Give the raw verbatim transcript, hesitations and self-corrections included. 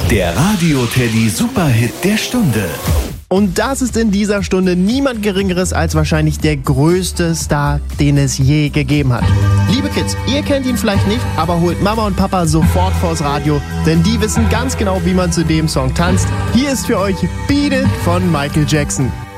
Der Radio Teddy Superhit der Stunde. Und das ist in dieser Stunde niemand Geringeres als wahrscheinlich der größte Star, den es je gegeben hat. Liebe Kids, ihr kennt ihn vielleicht nicht, aber holt Mama und Papa sofort vors Radio, denn die wissen ganz genau, wie man zu dem Song tanzt. Hier ist für euch Beat It von Michael Jackson.